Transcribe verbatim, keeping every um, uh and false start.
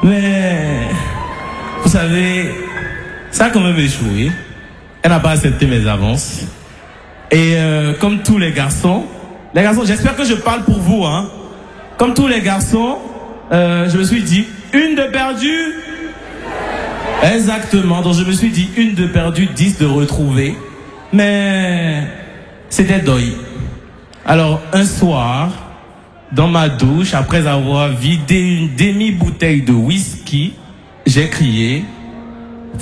Mais, vous savez, ça a quand même échoué. Elle n'a pas accepté mes avances. Et euh, comme tous les garçons, les garçons, j'espère que je parle pour vous, hein. Comme tous les garçons, euh, je me suis dit, une de perdue. Exactement. Donc je me suis dit, une de perdue, dix de retrouvée. Mais c'était deuil. Alors un soir, dans ma douche, après avoir vidé une demi-bouteille de whisky, j'ai crié.